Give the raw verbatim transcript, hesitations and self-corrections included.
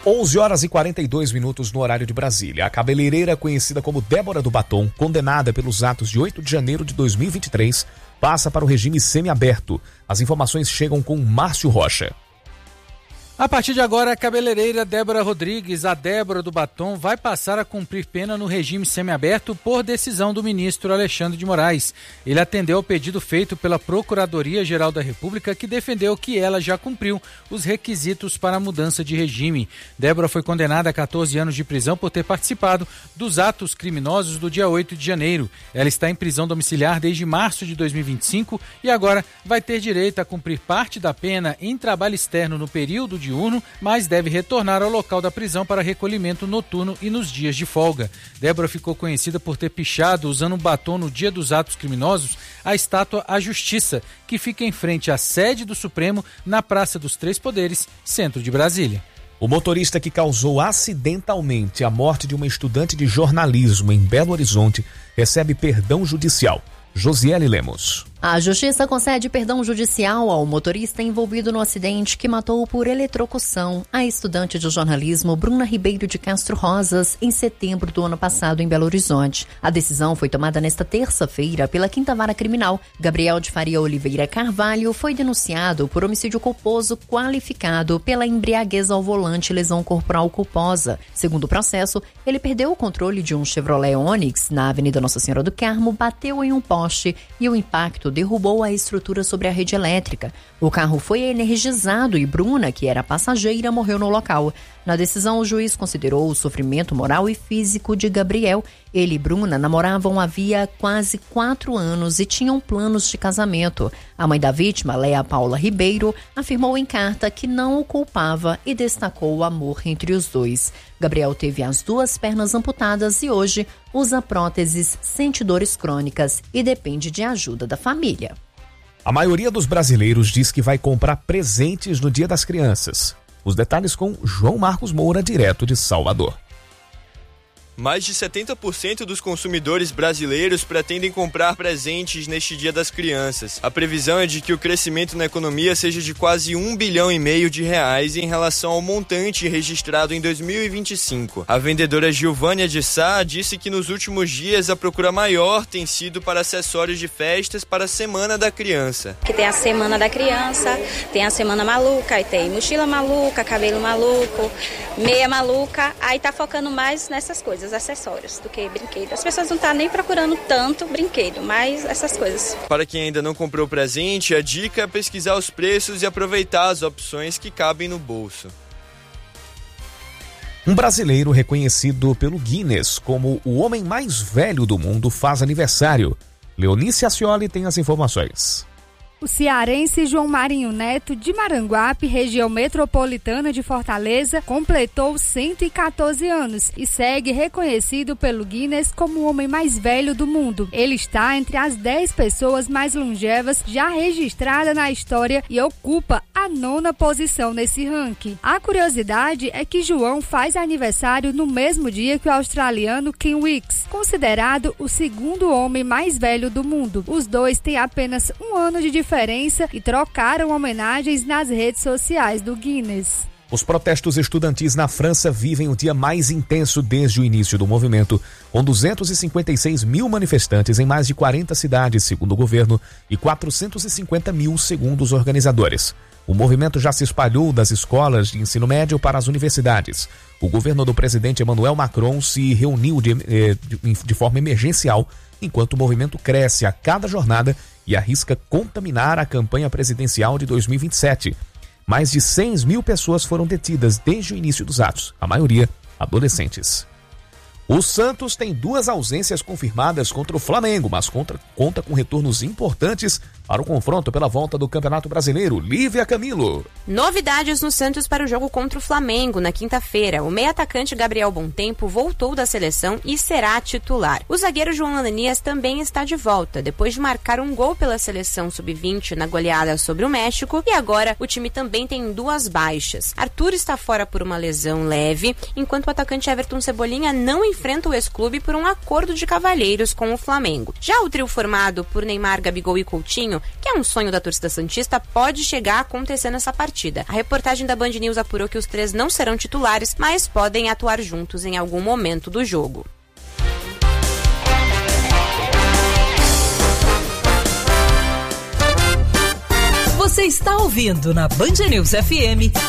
onze horas e quarenta e dois minutos no horário de Brasília. A cabeleireira conhecida como Débora do Batom, condenada pelos atos de oito de janeiro de dois mil e vinte e três, passa para o regime semiaberto. As informações chegam com Márcio Rocha. A partir de agora, a cabeleireira Débora Rodrigues, a Débora do Batom, vai passar a cumprir pena no regime semiaberto por decisão do ministro Alexandre de Moraes. Ele atendeu ao pedido feito pela Procuradoria-Geral da República, que defendeu que ela já cumpriu os requisitos para a mudança de regime. Débora foi condenada a quatorze anos de prisão por ter participado dos atos criminosos do dia oito de janeiro. Ela está em prisão domiciliar desde março de dois mil e vinte e cinco e agora vai ter direito a cumprir parte da pena em trabalho externo no período de diurno, mas deve retornar ao local da prisão para recolhimento noturno e nos dias de folga. Débora ficou conhecida por ter pichado, usando um batom no dia dos atos criminosos, a estátua à Justiça, que fica em frente à sede do Supremo, na Praça dos Três Poderes, centro de Brasília. O motorista que causou acidentalmente a morte de uma estudante de jornalismo em Belo Horizonte recebe perdão judicial. Josiele Lemos. A Justiça concede perdão judicial ao motorista envolvido no acidente que matou por eletrocução a estudante de jornalismo Bruna Ribeiro de Castro Rosas em setembro do ano passado em Belo Horizonte. A decisão foi tomada nesta terça-feira pela Quinta Vara Criminal. Gabriel de Faria Oliveira Carvalho foi denunciado por homicídio culposo qualificado pela embriaguez ao volante e lesão corporal culposa. Segundo o processo, ele perdeu o controle de um Chevrolet Onix na Avenida Nossa Senhora do Carmo, bateu em um poste e o impacto derrubou a estrutura sobre a rede elétrica. O carro foi energizado e Bruna, que era passageira, morreu no local. Na decisão, o juiz considerou o sofrimento moral e físico de Gabriel. Ele e Bruna namoravam havia quase quatro anos e tinham planos de casamento. A mãe da vítima, Léa Paula Ribeiro, afirmou em carta que não o culpava e destacou o amor entre os dois. Gabriel teve as duas pernas amputadas e hoje usa próteses, sente dores crônicas e depende de ajuda da família. A maioria dos brasileiros diz que vai comprar presentes no Dia das Crianças. Os detalhes com João Marcos Moura, direto de Salvador. Mais de setenta por cento dos consumidores brasileiros pretendem comprar presentes neste Dia das Crianças. A previsão é de que o crescimento na economia seja de quase um bilhão e meio de reais em relação ao montante registrado em dois mil e vinte e cinco. A vendedora Gilvânia de Sá disse que nos últimos dias a procura maior tem sido para acessórios de festas para a Semana da Criança. Que tem a Semana da Criança, tem a Semana Maluca, aí tem mochila maluca, cabelo maluco, meia maluca, aí tá focando mais nessas coisas, acessórios, do que brinquedo. As pessoas não estão nem procurando tanto brinquedo, mas essas coisas. Para quem ainda não comprou presente, a dica é pesquisar os preços e aproveitar as opções que cabem no bolso. Um brasileiro reconhecido pelo Guinness como o homem mais velho do mundo faz aniversário. Leonice Ascioli tem as informações. O cearense João Marinho Neto, de Maranguape, região metropolitana de Fortaleza, completou cento e quatorze anos e segue reconhecido pelo Guinness como o homem mais velho do mundo. Ele está entre as dez pessoas mais longevas já registradas na história e ocupa a nona posição nesse ranking. A curiosidade é que João faz aniversário no mesmo dia que o australiano Ken Wicks, considerado o segundo homem mais velho do mundo. Os dois têm apenas um ano de diferença diferença e trocaram homenagens nas redes sociais do Guinness. Os protestos estudantis na França vivem o dia mais intenso desde o início do movimento, com duzentos e cinquenta e seis mil manifestantes em mais de quarenta cidades, segundo o governo, e quatrocentos e cinquenta mil, segundo os organizadores. O movimento já se espalhou das escolas de ensino médio para as universidades. O governo do presidente Emmanuel Macron se reuniu de, de, de forma emergencial, enquanto o movimento cresce a cada jornada e arrisca contaminar a campanha presidencial de dois mil e vinte e sete. Mais de cem mil pessoas foram detidas desde o início dos atos, a maioria adolescentes. O Santos tem duas ausências confirmadas contra o Flamengo, mas contra, conta com retornos importantes para o confronto pela volta do Campeonato Brasileiro. Lívia Camilo. Novidades no Santos para o jogo contra o Flamengo na quinta-feira. O meio-atacante Gabriel Bontempo voltou da seleção e será titular. O zagueiro João Ananias também está de volta, depois de marcar um gol pela seleção sub vinte na goleada sobre o México, e agora o time também tem duas baixas. Arthur está fora por uma lesão leve, enquanto o atacante Everton Cebolinha não enfrenta enfrenta o ex-clube por um acordo de cavalheiros com o Flamengo. Já o trio formado por Neymar, Gabigol e Coutinho, que é um sonho da torcida santista, pode chegar a acontecer nessa partida. A reportagem da Band News apurou que os três não serão titulares, mas podem atuar juntos em algum momento do jogo. Você está ouvindo na Band News F M